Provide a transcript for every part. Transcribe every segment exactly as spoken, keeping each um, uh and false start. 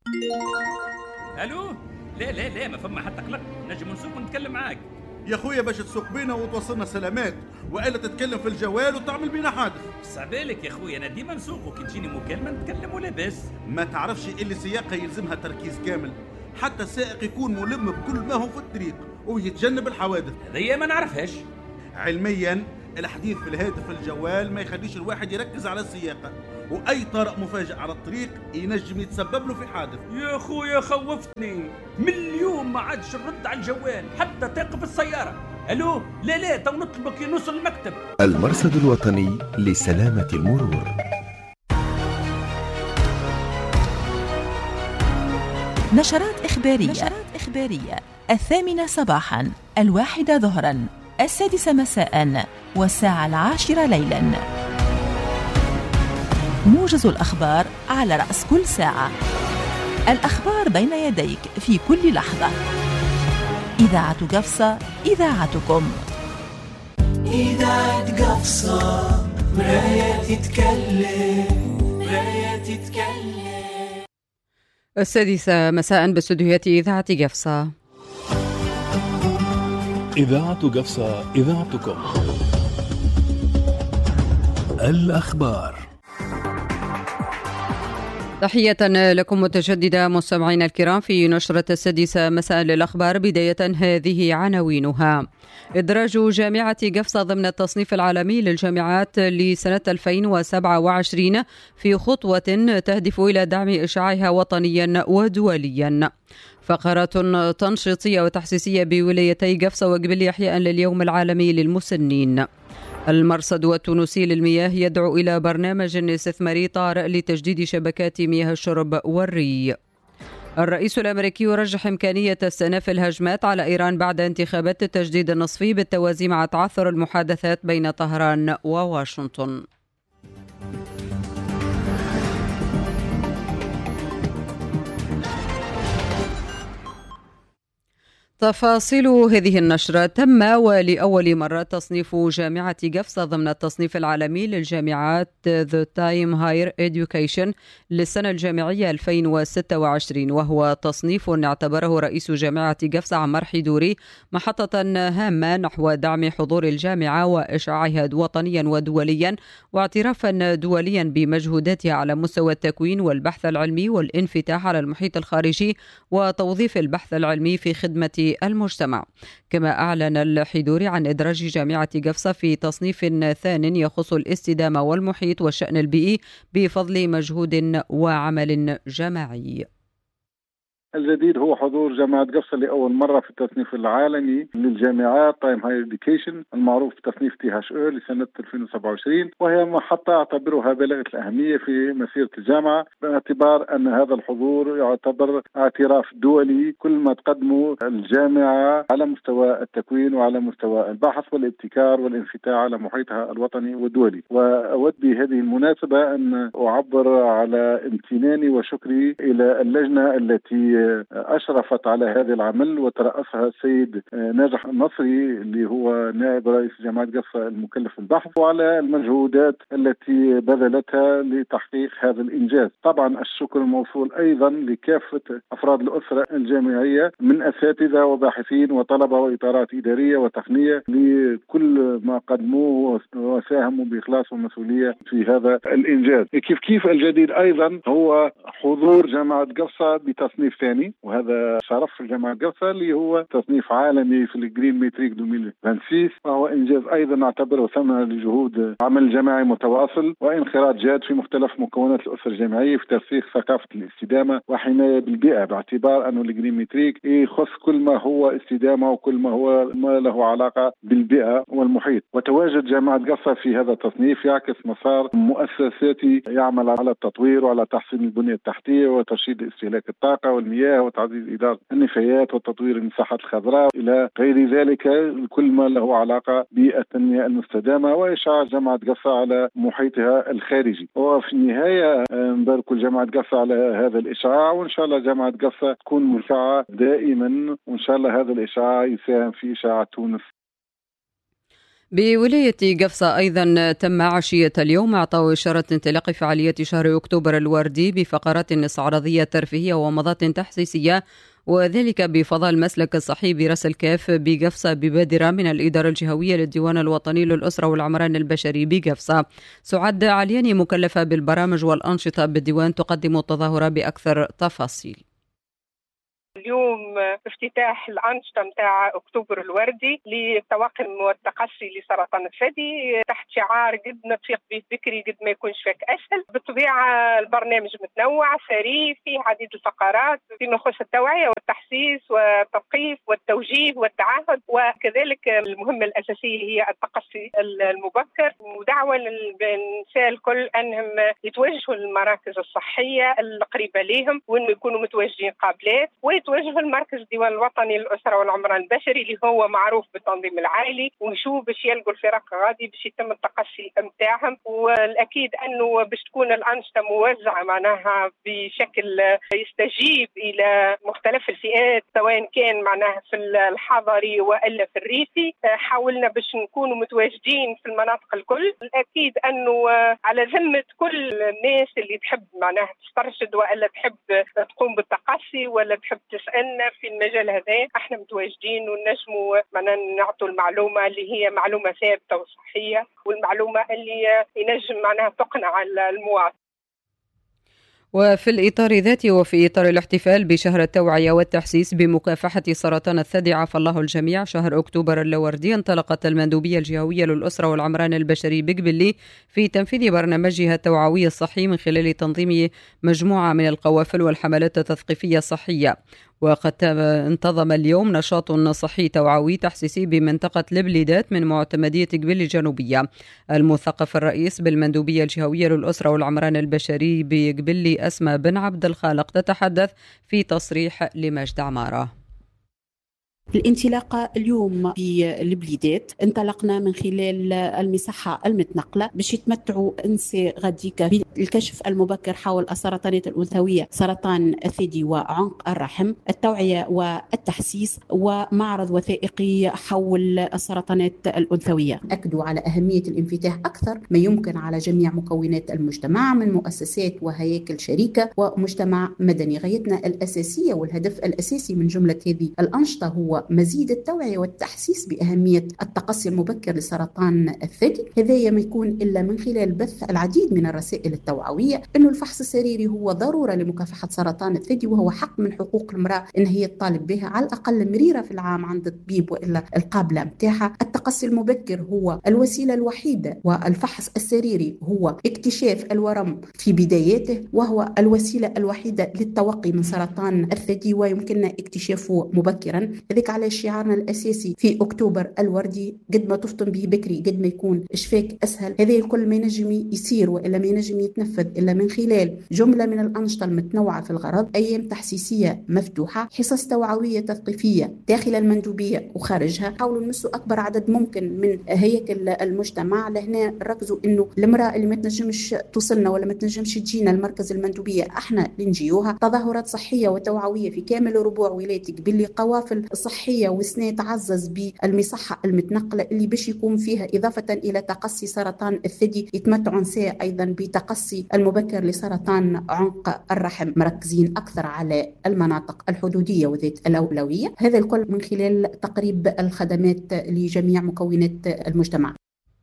الو. لا لا لا، ما فما حتى قلق، نجم نسوق ونتكلم معاك. يا خويا باش تسوق بينا وتوصلنا سلامات، والا تتكلم في الجوال وتعمل بينا حادث. صعبالك يا خويا، انا ديما نسوق وكي تجيني مكالمه نتكلم ولا بس. ما تعرفش اللي السياقه يلزمها تركيز كامل، حتى السائق يكون ملم بكل ما هو في الطريق ويتجنب الحوادث. هذه ما نعرفهاش علميا الحديث في الهاتف الجوال ما يخليش الواحد يركز على السياقه، واي طارئ مفاجئ على الطريق ينجم يتسبب له في حادث. يا خويا خوفتني من اليوم، ما عادش نرد على الجوال حتى تقف السياره. الو. لا لا، تو نطلبك نوصل المكتب. المرصد الوطني لسلامة المرور. نشرات إخبارية. نشرات إخبارية الثامنة صباحا، الواحدة ظهرا، السادسة مساء، والساعة العاشرة ليلا. موجز الأخبار على رأس كل ساعة. الأخبار بين يديك في كل لحظة. إذاعة قفصة، إذاعتكم. إذاعة قفصة، مراية تتكلم، مراية تتكلم. السادسة مساء باستديوهات إذاعة قفصة. إذاعة قفصة، إذاعتكم. الأخبار. تحية لكم متجددة مستمعينا الكرام في نشرة السادسة مساء للأخبار. بداية هذه عناوينها: إدراج جامعة قفصة ضمن التصنيف العالمي للجامعات لسنة ألفين وسبعة وعشرين في خطوة تهدف إلى دعم إشعاعها وطنيا ودوليا. فقرات تنشيطية وتحسيسية بولايتي قفصة وقبلي إحياء لليوم العالمي للمسنين. المرصد التونسي للمياه يدعو إلى برنامج استثماري طارئ لتجديد شبكات مياه الشرب والري. الرئيس الأمريكي يرجح إمكانية استئناف الهجمات على إيران بعد انتخابات التجديد النصفي بالتوازي مع تعثر المحادثات بين طهران وواشنطن. تفاصيل هذه النشرة: تم ولأول مرة تصنيف جامعة قفصة ضمن التصنيف العالمي للجامعات The Time Higher Education للسنة الجامعية ألفين وستة وعشرين، وهو تصنيف اعتبره رئيس جامعة قفصة عمار حيدوري محطة هامة نحو دعم حضور الجامعة وإشعاعها وطنيا ودوليا، واعترافا دوليا بمجهوداتها على مستوى التكوين والبحث العلمي والانفتاح على المحيط الخارجي وتوظيف البحث العلمي في خدمة المجتمع. كما أعلن الحيدوري عن إدراج جامعة قفصة في تصنيف ثان يخص الاستدامة والمحيط والشأن البيئي بفضل مجهود وعمل جماعي. الجديد هو حضور جامعة قفصة لأول مرة في التصنيف العالمي للجامعات تايم هاير إديوكيشن المعروف بتصنيف تي هاش او لسنة ألفين وسبعة وعشرين، وهي محطة أعتبرها بالغة الأهمية في مسيرة الجامعة، باعتبار أن هذا الحضور يعتبر اعتراف دولي كل ما تقدمه الجامعة على مستوى التكوين وعلى مستوى البحث والابتكار والانفتاح على محيطها الوطني والدولي. وأود بهذه المناسبة أن أعبر على امتناني وشكري إلى اللجنة التي أشرفت على هذا العمل وترأسها السيد ناجح النصري اللي هو نائب رئيس جامعة قفصة المكلف بالبحث، وعلى المجهودات التي بذلتها لتحقيق هذا الإنجاز. طبعا الشكر الموصول أيضا لكافة أفراد الأسرة الجامعية من أساتذة وباحثين وطلبة وإطارات إدارية وتقنية لكل ما قدموه وساهموا بإخلاص ومسؤولية في هذا الإنجاز. كيف كيف الجديد أيضا هو حضور جامعة قفصة بتصنيف ثاني، وهذا شرف في جامعة قفصة اللي هو تصنيف عالمي في الجرين ميتريك ألفين وخمسين، وهو إنجاز أيضا نعتبره ثمرة لجهود عمل جماعي متواصل وانخراط جاد في مختلف مكونات الأسرة الجامعية في ترسيخ ثقافة الاستدامة وحماية بالبيئة، باعتبار أنه الجرين ميتريك يخص كل ما هو استدامة وكل ما هو ما له علاقة بالبيئة والمحيط. وتواجد جامعة قفصة في هذا التصنيف يعكس مسار مؤسساتي يعمل على التطوير وعلى تحسين البنية التحتية وترشيد استهلاك الطاقة والمياه وتعزيز إدارة النفايات وتطوير المساحات الخضراء إلى غير ذلك، كل ما له علاقة بالتنمية المستدامة وإشعاع جامعة قفصة على محيطها الخارجي. وفي النهاية نبارك جامعة قفصة على هذا الإشعاع، وإن شاء الله جامعة قفصة تكون مشعة دائما، وإن شاء الله هذا الإشعاع يساهم في إشعاع تونس. بولاية قفصة أيضا تم عشية اليوم إعطاء إشارة انطلاق فعالية شهر أكتوبر الوردي بفقرات استعراضية ترفيهية ومضات تحسيسية، وذلك بفضاء المسلك الصحي برأس الكاف بقفصة ببادرة من الإدارة الجهوية للديوان الوطني للأسرة والعمران البشري بقفصة. سعاد علياني مكلفة بالبرامج والأنشطة بالديوان تقدم التظاهرة بأكثر تفاصيل. اليوم افتتاح الأنشطة متاع أكتوبر الوردي للطواقم والتقصي لسرطان الثدي تحت شعار قد ما تفيق به بكري قد ما يكونش فيك أسهل. بالطبيعة البرنامج متنوع ثري فيه عديد الفقرات فيما يخص التوعية والتحسيس والتثقيف والتوجيه والتعهد، وكذلك المهمة الأساسية هي التقصي المبكر، ودعوة للنساء الكل أنهم يتوجهوا للمراكز الصحية القريبة لهم وأنهم يكونوا متوجهين قابلات، ويتوجهوا المركز الديوان الوطني للأسرة والعمران البشري اللي هو معروف بالتنظيم العائلي، ويشوف باش يلقوا الفرق غادي باش يتم التقصي متاعهم. والأكيد أنه باش تكون الأنشطة موزعة معناها بشكل يستجيب إلى مختلف الفئات سواء كان معناها في الحضري وإلا في الريفي. حاولنا باش نكونوا متواجدين في المناطق الكل. الأكيد أنه على ذمة كل الناس اللي تحب معناها تسترشد وإلا تحب تقوم بالتقصي ولا تحب تسألنا في المجال هذا، احنا متواجدين ونجموا معنا نعطوا المعلومة اللي هي معلومة ثابتة وصحية، والمعلومة اللي ينجم معناها تقنع المواطن. وفي الإطار ذاته وفي إطار الاحتفال بشهر التوعية والتحسيس بمكافحة سرطان الثدي عافى الله الجميع شهر أكتوبر الوردي، انطلقت المندوبية الجهوية للأسرة والعمران البشري بقبلي في تنفيذ برنامجها التوعوي الصحي من خلال تنظيم مجموعة من القوافل والحملات التثقيفية الصحية. وقد انتظم اليوم نشاط صحي توعوي تحسيسي بمنطقة البليدات من معتمدية قبلي الجنوبية. المثقف الرئيس بالمندوبية الجهوية للأسرة والعمران البشري بقبلي أسماء بن عبد الخالق تتحدث في تصريح لمجد عمارة. الانطلاقة اليوم بالبليدات انطلقنا من خلال المساحة المتنقلة باش يتمتعوا انسي غاديك بالكشف المبكر حول السرطانات الأنثوية، سرطان الثدي وعنق الرحم، التوعية والتحسيس، ومعرض وثائقي حول السرطانات الأنثوية. أكدوا على أهمية الانفتاح أكثر ما يمكن على جميع مكونات المجتمع من مؤسسات وهياكل شريكة ومجتمع مدني. غايتنا الأساسية والهدف الأساسي من جملة هذه الأنشطة هو مزيد التوعية والتحسيس بأهمية التقصي المبكر لسرطان الثدي. هذا ما يكون إلا من خلال بث العديد من الرسائل التوعوية أنه الفحص السريري هو ضرورة لمكافحة سرطان الثدي، وهو حق من حقوق المرأة أن هي تطالب بها على الأقل مريرة في العام عند الطبيب وإلا القابلة متاعها. التقصي المبكر هو الوسيلة الوحيدة، والفحص السريري هو اكتشاف الورم في بداياته، وهو الوسيلة الوحيدة للتوقي من سرطان الثدي ويمكننا اكتشافه مبكرا. ذلك على شعارنا الأساسي في أكتوبر الوردي، قد ما تفطن به بكري قد ما يكون إشفاك أسهل. هذا الكل ما ينجم يصير وإلا ما ينجم يتنفذ إلا من خلال جملة من الأنشطة المتنوعة في الغرض، أيام تحسيسية مفتوحة، حصص توعوية تثقيفية داخل المندوبية وخارجها. حاولوا نمسوا أكبر عدد ممكن من هياكل المجتمع. لهنا ركزوا إنه المرأة اللي ما تنجمش توصلنا ولا ما تنجمش تجينا المركز المندوبية احنا لنجيوها. تظاهرات صحية وتوعوية في كامل ربوع ولاية قبلي، قوافل صحية وسنة تعزز بالمصحة المتنقلة اللي باش يكون فيها إضافة إلى تقصي سرطان الثدي يتمتعوا نساء أيضا بتقصي المبكر لسرطان عنق الرحم، مركزين أكثر على المناطق الحدودية وذات الأولوية. هذا الكل من خلال تقريب الخدمات لجميع مكونات المجتمع.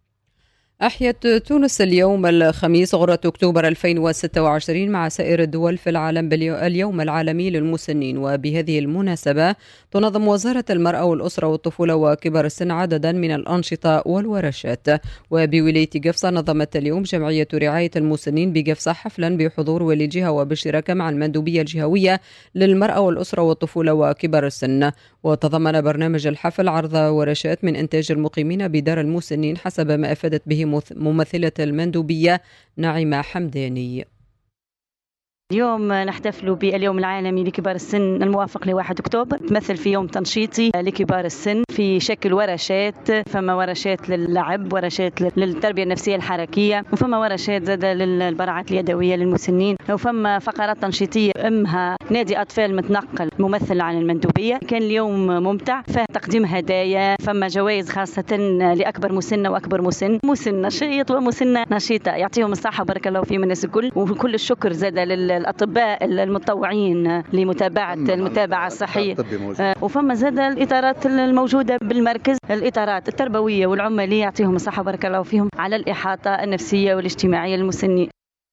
أحيت تونس اليوم الخميس غرة أكتوبر ألفين وستة وعشرين مع سائر الدول في العالم باليوم العالمي للمسنين. وبهذه المناسبة تنظم وزارة المرأة والأسرة والطفولة وكبار السن عددا من الأنشطة والورشات. وبولاية قفصة نظمت اليوم جمعية رعاية المسنين بقفصة حفلا بحضور والي الجهة وبالشراكة مع المندوبية الجهوية للمرأة والأسرة والطفولة وكبار السن. وتضمن برنامج الحفل عرض ورشات من إنتاج المقيمين بدار المسنين حسب ما أفادت به ممثلة المندوبية نعيمة حمداني. اليوم نحتفل باليوم العالمي لكبار السن الموافق لواحد أكتوبر، تمثل في يوم تنشيطي لكبار السن في شكل ورشات، فما ورشات للعب، ورشات للتربية النفسية الحركية، وفما ورشات زاد للبراعات اليدوية للمسنين، وفما فقرات تنشيطية أمها نادي أطفال متنقل ممثل عن المندوبية. كان اليوم ممتع، فيه تقديم هدايا، فما جوائز خاصة لأكبر مسنة وأكبر مسن، مسن نشيط ومسنة نشيطة، يعطيهم الصحة بارك الله فيهم الناس الكل. وكل الشكر زاد للأطباء المتطوعين لمتابعة المتابعة الصحية. وفما زاد الإطارات الموجودة بالمركز، الإطارات التربوية والعمالية، يعطيهم الصحة بارك الله فيهم على الإحاطة النفسية والاجتماعية للمسنين.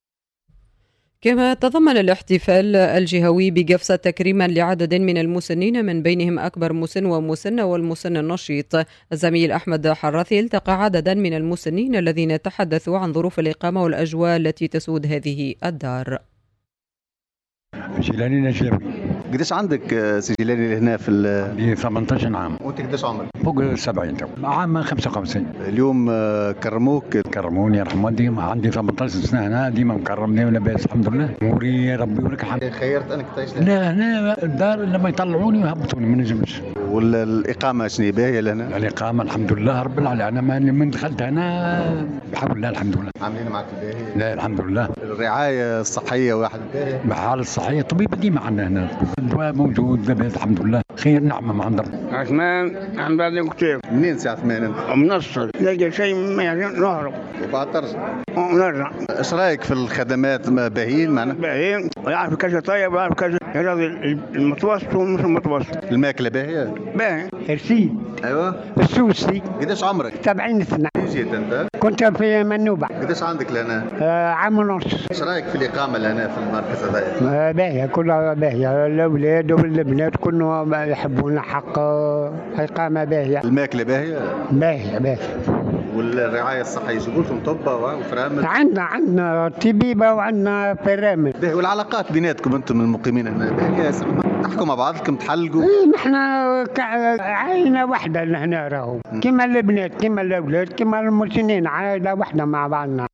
كما تضمن الاحتفال الجهوي بقفصة تكريما لعدد من المسنين من بينهم أكبر مسن ومسنة والمسن النشيط. الزميل أحمد حراثي التقى عددا من المسنين الذين تحدثوا عن ظروف الإقامة والأجواء التي تسود هذه الدار. جيلاني نجلاوي. قديش عندك سجلاني هنا في ال ثمانية عشر عام. وانت قديش عمرك؟ فوق سبعين تو. عام خمسة وخمسين. اليوم كرموك؟ كرموني يرحمه، ديما عندي ثمانية عشر سنة هنا، ديما مكرمني ولاباس الحمد لله. اموري يا ربي ولك الحمد. خيرت انك تعيش لهنا؟ لا هنا الدار لما يطلعوني ويهبطوني ما نجمش. والإقامة شنو باهية لهنا؟ الإقامة الحمد لله رب العالمين، أنا من دخلت هنا بحول الله الحمد لله. عاملين معك باهية؟ لا الحمد لله. الرعاية الصحية واحد باهية؟ بحال الصحية طبيب ديما عندنا هنا، الدواء موجود لاباس الحمد لله، خير نعمة مع عند ربي. عثمان عم بعد كتير. منين سي عثمان انت؟ من الصل، نلقى شيء ما يعني نهرب. وبعد ترجع؟ ونرجع. ايش رايك في الخدمات باهيين معنا؟ باهيين، ويعرف كذا طيب ويعرف كذا هذا المتوسط ومش المتوسط. الماكلة باهية؟ باهي. رشيد. ايوه. السوسي. قديش عمرك؟ سبعين سنة. فين جيت انت؟ كنت في منوبة. قديش عندك لهنا؟ آه عام ونص. ايش رايك في الإقامة لهنا في المركز هذا؟ آه باهية، كلها باهية، الأولاد والبنات كلهم يحبون حق إقامة باهية. الماكلة باهية؟ باهية باهية. والرعاية الصحية يجيبوا لكم طبة وفرامل؟ عندنا عندنا طبيبة وعندنا فرامل. والعلاقات بيناتكم انتم المقيمين هنا باهية؟ تحكوا مع بعضكم تحلقوا؟ ايه نحن عائلة واحدة هنا راهو، كما البنات كما الأولاد كما المسنين، عائلة واحدة مع بعضنا.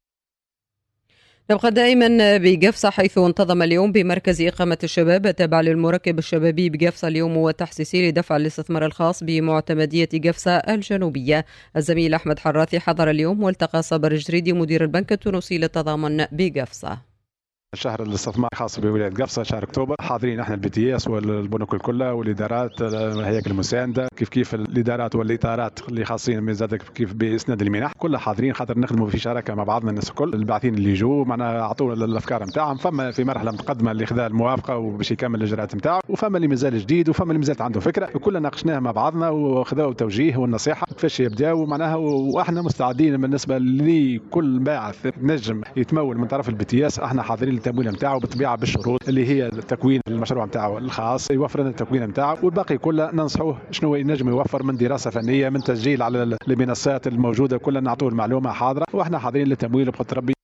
نبقى دائما بقفصة، حيث انتظم اليوم بمركز إقامة الشباب التابع للمركب الشبابي بقفصة اليوم والتحسيسي لدفع الاستثمار الخاص بمعتمدية قفصة الجنوبية. الزميل أحمد حراثي حضر اليوم والتقى صابر الجريدي مدير البنك التونسي للتضامن بقفصة. شهر الاستثمار الخاص بولاية قفصة شهر اكتوبر، حاضرين احنا البي تي اس والبنوك الكلها والادارات الهياكل المسانده، كيف كيف الادارات والاطارات اللي خاصين من زاد كيف باسناد المنح، كلها حاضرين خاطر نخدموا في شراكه مع بعضنا الناس الكل. الباعثين اللي جو معنا اعطونا الافكار نتاعهم، فما في مرحله متقدمه اللي خذا الموافقه وباش يكمل الاجراءات نتاعه، وفما اللي مازال جديد، وفما اللي مازال عنده فكره، وكلنا ناقشناها مع بعضنا وخذاو التوجيه والنصيحه كيفاش يبداو معناها. واحنا مستعدين بالنسبه لكل باعث نجم يتمول من طرف البي تي اس، احنا حاضرين للتمويل نتاعو بالشروط اللي هي تكوين المشروع نتاعو الخاص، يوفر لنا التكوين نتاعو، والباقي كله ننصحوه شنو ينجم يوفر من دراسه فنيه، من تسجيل على المنصات الموجوده، كلنا نعطوه المعلومه حاضره، واحنا حاضرين للتمويل بقدر ربي.